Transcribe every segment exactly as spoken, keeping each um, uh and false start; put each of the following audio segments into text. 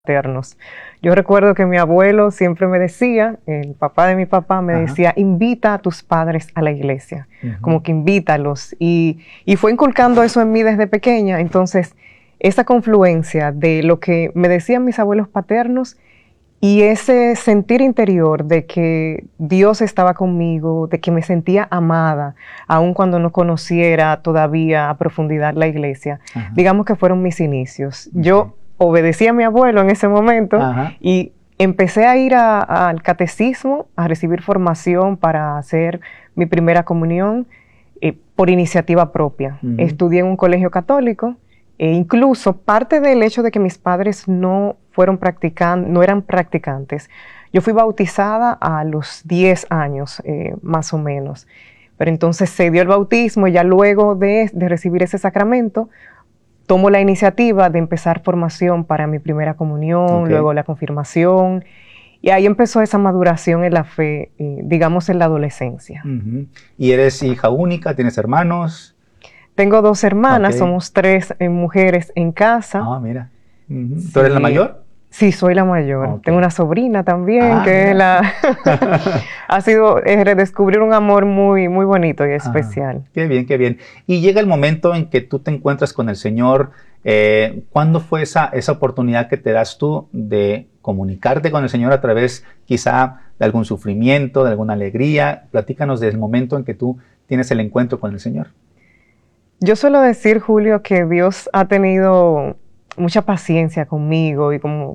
paternos. Yo recuerdo que mi abuelo siempre me decía, el papá de mi papá me Ajá. decía, invita a tus padres a la iglesia, Uh-huh. como que invítalos. Y, y fue inculcando eso en mí desde pequeña. Entonces, esa confluencia de lo que me decían mis abuelos paternos y ese sentir interior de que Dios estaba conmigo, de que me sentía amada, aun cuando no conociera todavía a profundidad la iglesia, Ajá. digamos que fueron mis inicios. Okay. Yo obedecí a mi abuelo en ese momento. Ajá. Y empecé a ir a, a, al catecismo, a recibir formación para hacer mi primera comunión eh, por iniciativa propia. Uh-huh. Estudié en un colegio católico. E incluso parte del hecho de que mis padres no fueron practicantes, no eran practicantes, yo fui bautizada a los diez años, eh, más o menos. Pero entonces se dio el bautismo y ya luego de, de recibir ese sacramento, tomo la iniciativa de empezar formación para mi primera comunión, okay. Luego la confirmación, y ahí empezó esa maduración en la fe, eh, digamos en la adolescencia. Uh-huh. ¿Y eres hija única? ¿Tienes hermanos? Tengo dos hermanas, okay. Somos tres eh, mujeres en casa. Ah, mira. Uh-huh. ¿Tú eres sí. la mayor? Sí, soy la mayor. Okay. Tengo una sobrina también, ah, que es la... ha sido eh, redescubrir un amor muy, muy bonito y especial. Ah, qué bien, qué bien. Y llega el momento en que tú te encuentras con el Señor. Eh, ¿Cuándo fue esa, esa oportunidad que te das tú de comunicarte con el Señor a través quizá de algún sufrimiento, de alguna alegría? Platícanos del momento en que tú tienes el encuentro con el Señor. Yo suelo decir, Julio, que Dios ha tenido mucha paciencia conmigo y como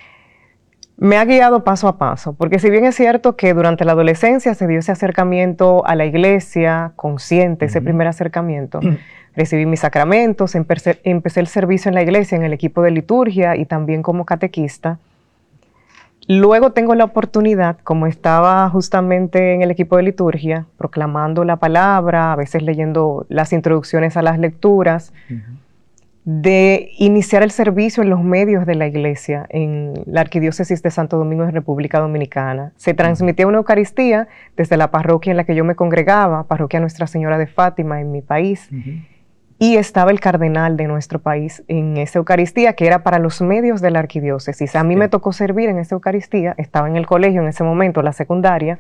me ha guiado paso a paso, porque si bien es cierto que durante la adolescencia se dio ese acercamiento a la iglesia, consciente, uh-huh. ese primer acercamiento, uh-huh. recibí mis sacramentos, empecé, empecé el servicio en la iglesia, en el equipo de liturgia y también como catequista. Luego tengo la oportunidad, como estaba justamente en el equipo de liturgia, proclamando la palabra, a veces leyendo las introducciones a las lecturas, uh-huh. de iniciar el servicio en los medios de la iglesia, en la Arquidiócesis de Santo Domingo de República Dominicana. Se transmitía una Eucaristía desde la parroquia en la que yo me congregaba, parroquia Nuestra Señora de Fátima en mi país, uh-huh. y estaba el cardenal de nuestro país en esa Eucaristía, que era para los medios de la arquidiócesis. A mí sí. me tocó servir en esa Eucaristía, estaba en el colegio en ese momento, la secundaria.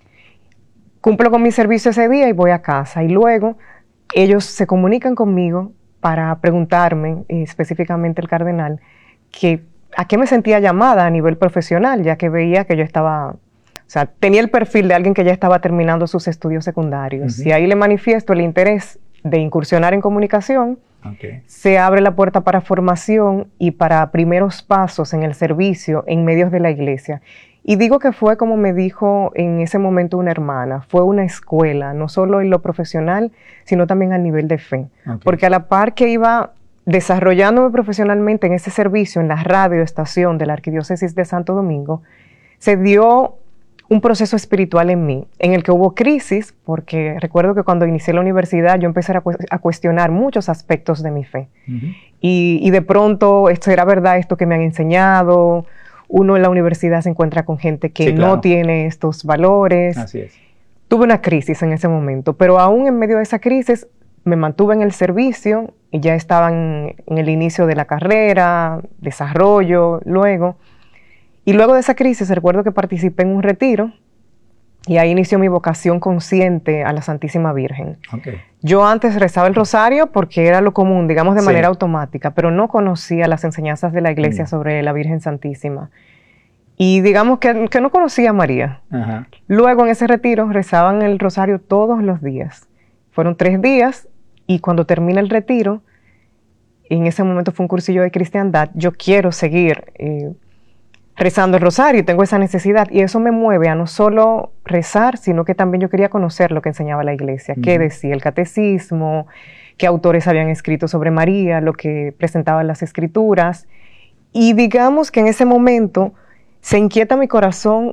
Cumplo con mi servicio ese día y voy a casa. Y luego ellos se comunican conmigo para preguntarme, específicamente el cardenal, que a qué me sentía llamada a nivel profesional, ya que veía que yo estaba... O sea, tenía el perfil de alguien que ya estaba terminando sus estudios secundarios. Uh-huh. Y ahí le manifiesto el interés de incursionar en comunicación, okay. se abre la puerta para formación y para primeros pasos en el servicio en medios de la iglesia. Y digo que fue como me dijo en ese momento una hermana, fue una escuela, no solo en lo profesional, sino también a nivel de fe. Okay. Porque a la par que iba desarrollándome profesionalmente en ese servicio, en la radioestación de la Arquidiócesis de Santo Domingo, se dio un proceso espiritual en mí, en el que hubo crisis, porque recuerdo que cuando inicié la universidad yo empecé a, cu a cuestionar muchos aspectos de mi fe. Uh-huh. y, y de pronto, ¿esto era verdad, esto que me han enseñado? Uno en la universidad se encuentra con gente que sí, claro. no tiene estos valores. Así es. Tuve una crisis en ese momento, pero aún en medio de esa crisis me mantuve en el servicio y ya estaba en, en el inicio de la carrera, desarrollo, luego... Y luego de esa crisis, recuerdo que participé en un retiro y ahí inició mi vocación consciente a la Santísima Virgen. Okay. Yo antes rezaba el rosario porque era lo común, digamos de sí. manera automática, pero no conocía las enseñanzas de la iglesia mm. sobre la Virgen Santísima. Y digamos que, que no conocía a María. Uh-huh. Luego en ese retiro rezaban el rosario todos los días. Fueron tres días y cuando termina el retiro, en ese momento fue un cursillo de cristiandad, yo quiero seguir... Eh, rezando el rosario y tengo esa necesidad y eso me mueve a no solo rezar, sino que también yo quería conocer lo que enseñaba la iglesia, uh-huh. qué decía el catecismo, qué autores habían escrito sobre María, lo que presentaban las escrituras y digamos que en ese momento se inquieta mi corazón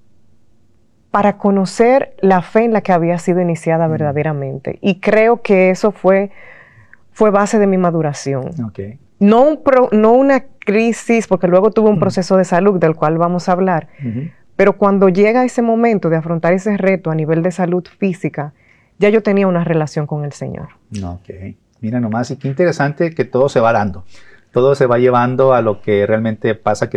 para conocer la fe en la que había sido iniciada uh-huh. verdaderamente y creo que eso fue, fue base de mi maduración. Okay. No, un pro, no una crisis, porque luego tuve un uh-huh. proceso de salud del cual vamos a hablar, uh-huh. pero cuando llega ese momento de afrontar ese reto a nivel de salud física, ya yo tenía una relación con el Señor. Ok, mira nomás, y qué interesante que todo se va dando. todo se va llevando a lo que realmente pasa, que